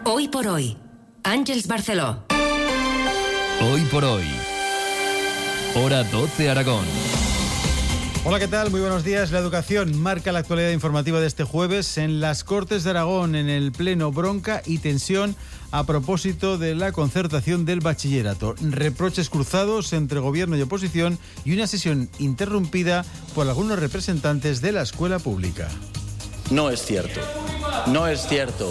Hoy por hoy, Àngels Barceló. Hoy por hoy, hora 12 Aragón. Hola, ¿qué tal? Muy buenos días. La educación marca la actualidad informativa de este jueves. En las Cortes de Aragón, en el Pleno, bronca y tensión a propósito de la concertación del bachillerato. Reproches cruzados entre gobierno y oposición y una sesión interrumpida por algunos representantes de la escuela pública. No es cierto. No es cierto.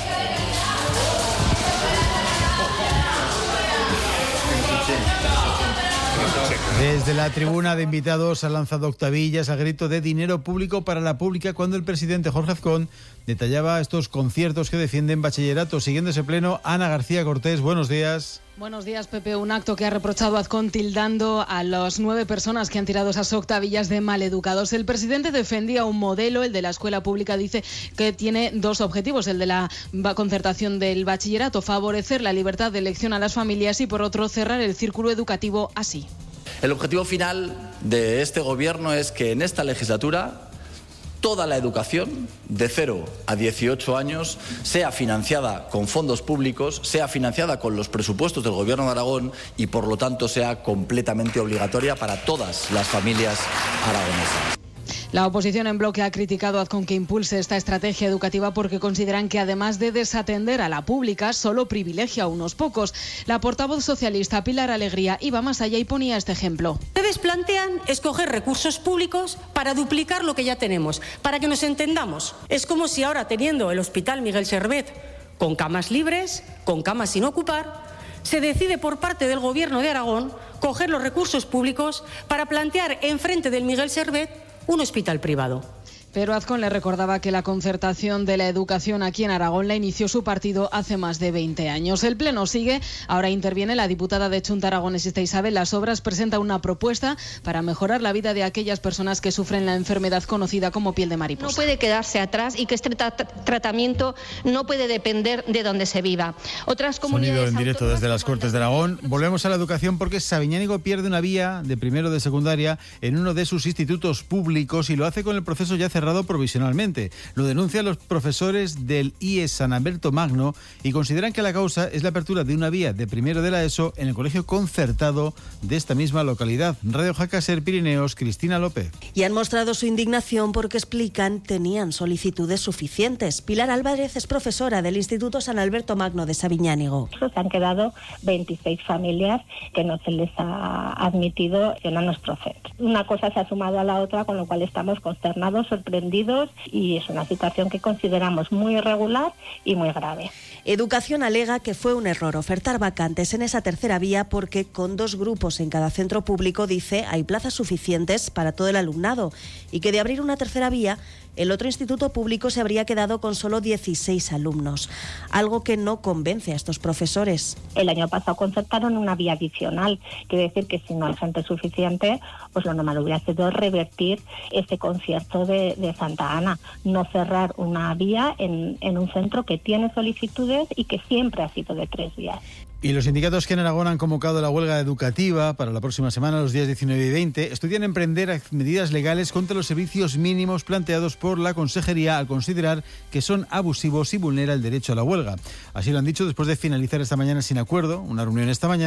Desde la tribuna de invitados ha lanzado octavillas a grito de dinero público para la pública cuando el presidente Jorge Azcón detallaba estos conciertos que defienden bachillerato. Siguiendo ese pleno, Ana García Cortés, buenos días. Buenos días, Pepe. Un acto que ha reprochado Azcón tildando a las 9 personas que han tirado esas octavillas de maleducados. El presidente defendía un modelo, el de la escuela pública, dice que tiene dos objetivos. El de la concertación del bachillerato, favorecer la libertad de elección a las familias y, por otro, cerrar el círculo educativo así. El objetivo final de este gobierno es que en esta legislatura toda la educación de 0 a 18 años sea financiada con fondos públicos, sea financiada con los presupuestos del Gobierno de Aragón y, por lo tanto, sea completamente obligatoria para todas las familias aragonesas. La oposición en bloque ha criticado a Azcón que impulse esta estrategia educativa porque consideran que, además de desatender a la pública, solo privilegia a unos pocos. La portavoz socialista Pilar Alegría iba más allá y ponía este ejemplo. Ustedes plantean escoger recursos públicos para duplicar lo que ya tenemos. Para que nos entendamos, es como si ahora, teniendo el Hospital Miguel Servet con camas libres, con camas sin ocupar, se decide por parte del Gobierno de Aragón coger los recursos públicos para plantear enfrente del Miguel Servet un hospital privado. Pero Azcón le recordaba que la concertación de la educación aquí en Aragón la inició su partido hace más de 20 años. El pleno sigue. Ahora interviene la diputada de Chunta aragonesista Isabel Lasobras. Presenta una propuesta para mejorar la vida de aquellas personas que sufren la enfermedad conocida como piel de mariposa. No puede quedarse atrás y que este tratamiento no puede depender de donde se viva. Otras comunidades. Sonido en directo desde las Cortes de Aragón. Volvemos a la educación porque Sabiñánigo pierde una vía de primero de secundaria en uno de sus institutos públicos y lo hace con el proceso ya cerrado provisionalmente. Lo denuncian los profesores del IES San Alberto Magno y consideran que la causa es la apertura de una vía de primero de la ESO en el colegio concertado de esta misma localidad. Radio Jacaser Pirineos, Cristina López. Y han mostrado su indignación porque explican tenían solicitudes suficientes. Pilar Álvarez es profesora del Instituto San Alberto Magno de Sabiñánigo. Se han quedado 26 familias que no se les ha admitido en nuestro centro. Una cosa se ha sumado a la otra, con lo cual estamos consternados, sorprendidos, y es una situación que consideramos muy irregular y muy grave. Educación alega que fue un error ofertar vacantes en esa tercera vía porque con 2 grupos en cada centro público, dice, hay plazas suficientes para todo el alumnado y que de abrir una tercera vía, el otro instituto público se habría quedado con solo 16 alumnos, algo que no convence a estos profesores. El año pasado concertaron una vía adicional, quiere decir que si no hay gente suficiente, pues lo normal hubiera sido revertir este concierto de Santa Ana, no cerrar una vía en un centro que tiene solicitudes y que siempre ha sido de 3 vías. Y los sindicatos que en Aragón han convocado la huelga educativa para la próxima semana, los días 19 y 20, estudian emprender medidas legales contra los servicios mínimos planteados por la Consejería al considerar que son abusivos y vulnera el derecho a la huelga. Así lo han dicho después de finalizar esta mañana sin acuerdo, una reunión esta mañana